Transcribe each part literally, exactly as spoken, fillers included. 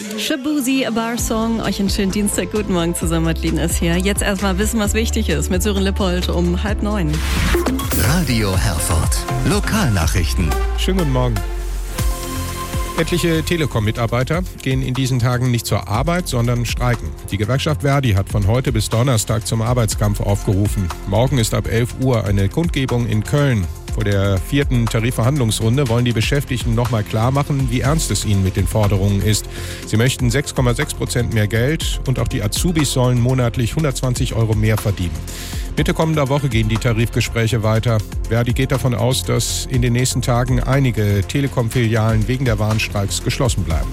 Shabuzi, a Bar Song. Euch einen schönen Dienstag. Guten Morgen zusammen. Madeline ist hier. Jetzt erstmal wissen, was wichtig ist mit Sören Lippold um halb neun. Radio Herford. Lokalnachrichten. Schönen guten Morgen. Etliche Telekom-Mitarbeiter gehen in diesen Tagen nicht zur Arbeit, sondern streiken. Die Gewerkschaft Verdi hat von heute bis Donnerstag zum Arbeitskampf aufgerufen. Morgen ist ab elf Uhr eine Kundgebung in Köln. Vor der vierten Tarifverhandlungsrunde wollen die Beschäftigten nochmal klar machen, wie ernst es ihnen mit den Forderungen ist. Sie möchten sechs Komma sechs Prozent mehr Geld und auch die Azubis sollen monatlich hundertzwanzig Euro mehr verdienen. Mitte kommender Woche gehen die Tarifgespräche weiter. Verdi geht davon aus, dass in den nächsten Tagen einige Telekom-Filialen wegen der Warnstreiks geschlossen bleiben.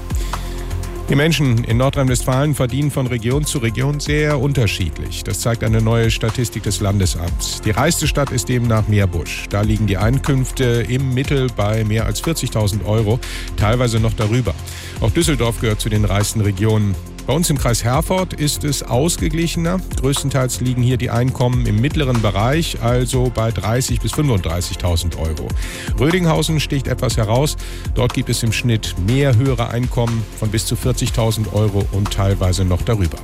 Die Menschen in Nordrhein-Westfalen verdienen von Region zu Region sehr unterschiedlich. Das zeigt eine neue Statistik des Landesamts. Die reichste Stadt ist demnach Meerbusch. Da liegen die Einkünfte im Mittel bei mehr als vierzigtausend Euro, teilweise noch darüber. Auch Düsseldorf gehört zu den reichsten Regionen. Bei uns im Kreis Herford ist es ausgeglichener. Größtenteils liegen hier die Einkommen im mittleren Bereich, also bei dreißigtausend bis fünfunddreißigtausend Euro. Rödinghausen sticht etwas heraus. Dort gibt es im Schnitt mehr höhere Einkommen von bis zu vierzigtausend Euro und teilweise noch darüber.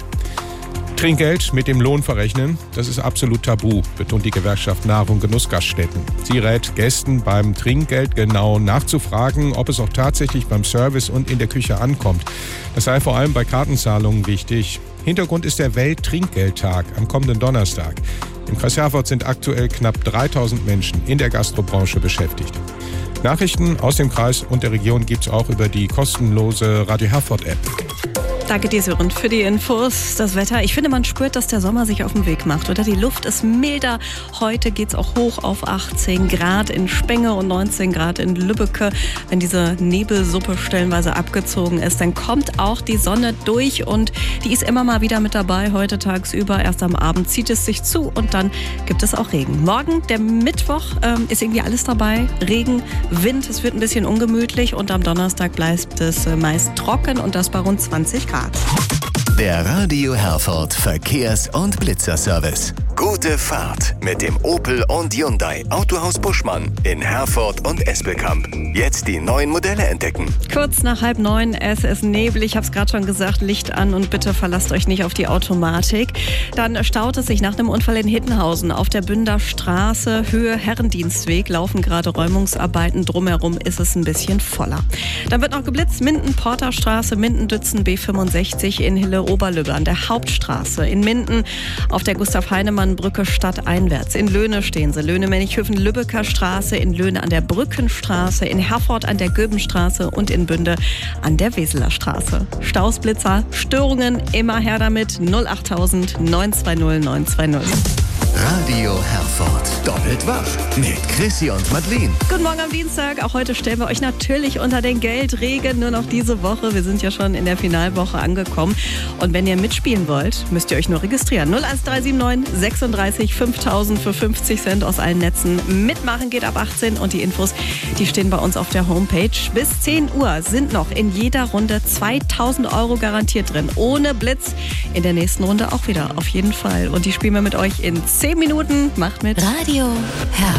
Trinkgeld mit dem Lohn verrechnen, das ist absolut tabu, betont die Gewerkschaft Nahrung und Genussgaststätten. Sie rät Gästen beim Trinkgeld genau nachzufragen, ob es auch tatsächlich beim Service und in der Küche ankommt. Das sei vor allem bei Kartenzahlungen wichtig. Hintergrund ist der Welttrinkgeldtag am kommenden Donnerstag. Im Kreis Herford sind aktuell knapp dreitausend Menschen in der Gastrobranche beschäftigt. Nachrichten aus dem Kreis und der Region gibt es auch über die kostenlose Radio Herford App. Danke dir, Sören, für die Infos. Das Wetter, ich finde, man spürt, dass der Sommer sich auf den Weg macht, oder? Die Luft ist milder. Heute geht es auch hoch auf achtzehn Grad in Spenge und neunzehn Grad in Lübbecke. Wenn diese Nebelsuppe stellenweise abgezogen ist, dann kommt auch die Sonne durch und die ist immer mal wieder mit dabei heute tagsüber. Erst am Abend zieht es sich zu und dann gibt es auch Regen. Morgen, der Mittwoch, ähm, ist irgendwie alles dabei. Regen, Wind, es wird ein bisschen ungemütlich und am Donnerstag bleibt es äh, meist trocken und das bei rund zwanzig Grad. Der Radio Herford Verkehrs- und Blitzerservice. Gute Fahrt mit dem Opel und Hyundai Autohaus Buschmann in Herford und Espelkamp. Jetzt die neuen Modelle entdecken. Kurz nach halb neun, es ist neblig, ich habe es gerade schon gesagt, Licht an und bitte verlasst euch nicht auf die Automatik. Dann staut es sich nach einem Unfall in Hittenhausen auf der Bünder Straße, Höhe Herrendienstweg, laufen gerade Räumungsarbeiten, drumherum ist es ein bisschen voller. Dann wird noch geblitzt, Minden-Porterstraße, Minden-Dützen B fünfundsechzig in Hille-Oberlübbe an der Hauptstraße, in Minden auf der Gustav-Heinemann-Brücke stadteinwärts. In Löhne stehen sie, Löhne-Menichhöfen-Lübecker Straße, in Löhne an der Brückenstraße, in Herford an der Göbenstraße und in Bünde an der Weseler Straße. Staus, Blitzer, Störungen, immer her damit. null acht neun zwei null neun zwei null. Radio Herford. Doppelt wach mit Chrissy und Madeline. Guten Morgen am Dienstag. Auch heute stellen wir euch natürlich unter den Geldregen. Nur noch diese Woche. Wir sind ja schon in der Finalwoche angekommen. Und wenn ihr mitspielen wollt, müsst ihr euch nur registrieren. null eins drei sieben neun sechsunddreißig fünftausend für fünfzig Cent aus allen Netzen. Mitmachen geht ab achtzehn. Und die Infos, die stehen bei uns auf der Homepage. Bis zehn Uhr sind noch in jeder Runde zweitausend Euro garantiert drin. Ohne Blitz. In der nächsten Runde auch wieder. Auf jeden Fall. Und die spielen wir mit euch in zehn Minuten. Macht mit. Radio Herford.